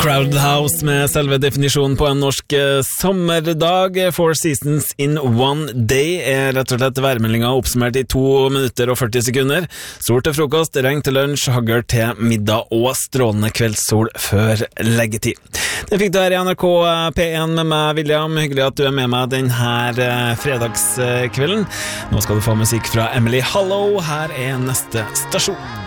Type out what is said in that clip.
Crowded House med selve definisjonen på en norsk sommerdag. 4 seasons in one day er rett og slett værmeldinga oppsummert i 2 minutter og 40 sekunder. Sol til frokost, regn til lunsj, hagl til middag og strålende kveldssol før leggetid. Det fikk du her i NRK P1 med meg, William. Hyggelig at du er med meg denne fredagskvelden. Nå skal du få musikk fra Emily Hollow. Her er neste stasjon.